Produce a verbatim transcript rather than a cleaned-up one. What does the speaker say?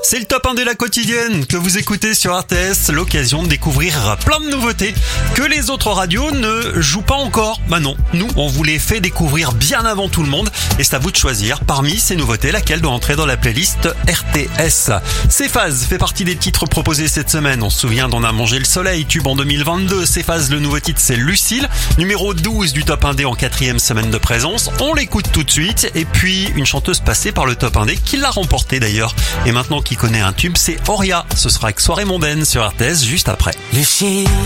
C'est le top un de la quotidienne que vous écoutez sur R T S, l'occasion de découvrir plein de nouveautés que les autres radios ne jouent pas encore. Bah non, nous on vous les fait découvrir bien avant tout le monde et c'est à vous de choisir parmi ces nouveautés laquelle doit entrer dans la playlist R T S. Céphase fait partie des titres proposés cette semaine. On se souvient d'On a mangé le soleil, tube en deux mille vingt-deux. Céphase, le nouveau titre c'est Lucille, numéro douze du top un D en quatrième semaine de présence. On l'écoute tout de suite et puis une chanteuse passée par le top un D qui l'a remporté d'ailleurs. Et maintenant qui connaît un tube, c'est Auria. Ce sera avec Soirée mondaine sur R T S juste après. Lucille.